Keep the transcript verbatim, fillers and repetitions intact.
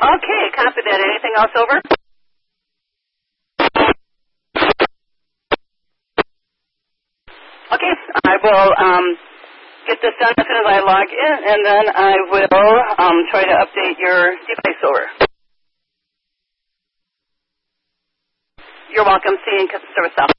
Okay, copy that. Anything else over? Okay, I will um, get this done as soon as I log in, and then I will um, try to update your device over. You're welcome. See you in customer service.